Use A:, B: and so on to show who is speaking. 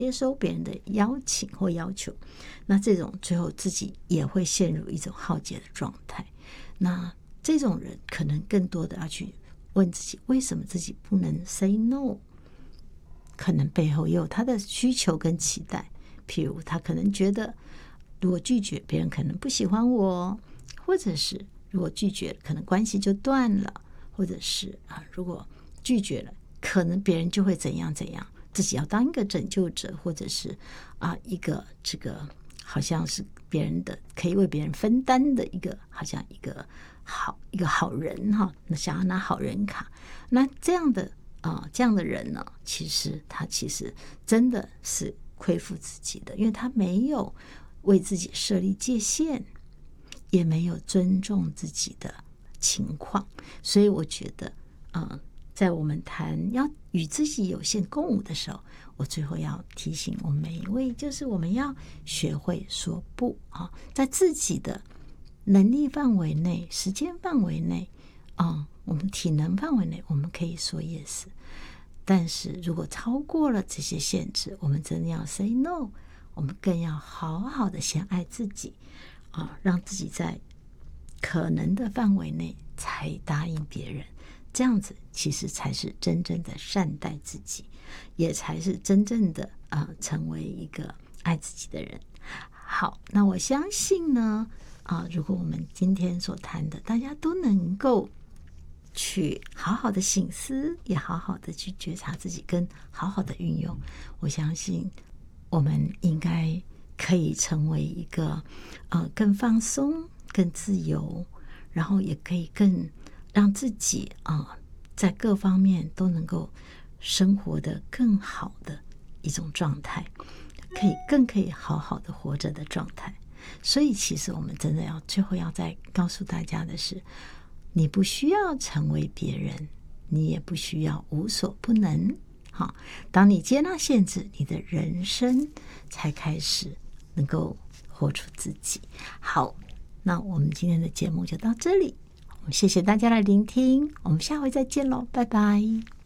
A: 接收别人的邀请或要求，那这种最后自己也会陷入一种耗竭的状态。那这种人可能更多的要去问自己，为什么自己不能 say no？ 可能背后也有他的需求跟期待，譬如他可能觉得如果拒绝别人可能不喜欢我，或者是如果拒绝了可能关系就断了，或者是如果拒绝了可能别人就会怎样怎样，自己要当一个拯救者，或者是一个这个好像是别人的可以为别人分担的一个好像一个好人哈，那想要拿好人卡。那这样的人呢，他其实真的是亏负自己的，因为他没有为自己设立界限，也没有尊重自己的情况。所以我觉得在我们谈要与自己有限共舞的时候，我最后要提醒我们每一位，就是我们要学会说不在自己的能力范围内、时间范围内我们体能范围内，我们可以说 yes。 但是如果超过了这些限制，我们真的要 say no。 我们更要好好的先爱自己让自己在可能的范围内才答应别人，这样子其实才是真正的善待自己，也才是真正的成为一个爱自己的人。好，那我相信呢如果我们今天所谈的大家都能够去好好的省思，也好好的去觉察自己跟好好的运用，我相信我们应该可以成为一个更放松、更自由，然后也可以更让自己在各方面都能够生活的更好的一种状态，更可以好好的活着的状态。所以其实我们真的最后要再告诉大家的是，你不需要成为别人，你也不需要无所不能。当你接纳限制，你的人生才开始能够活出自己。好，那我们今天的节目就到这里，我们谢谢大家的聆听，我们下回再见咯，拜拜。